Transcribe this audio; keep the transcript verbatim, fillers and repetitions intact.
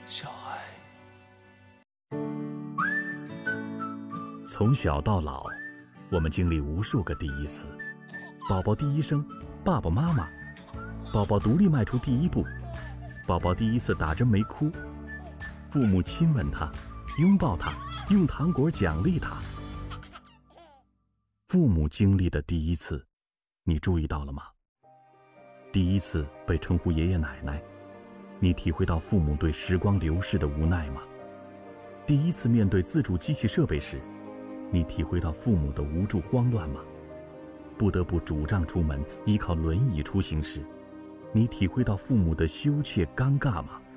小孩。 从小到老，我们经历无数个第一次：宝宝第一声，爸爸妈妈；宝宝独立迈出第一步；宝宝第一次打针没哭；父母亲吻他，拥抱他，用糖果奖励他。父母经历的第一次，你注意到了吗？第一次被称呼爷爷奶奶，你体会到父母对时光流逝的无奈吗？第一次面对自主机器设备时，你体会到父母的无助慌乱吗？不得不拄杖出门，依靠轮椅出行时，你体会到父母的羞怯尴尬吗？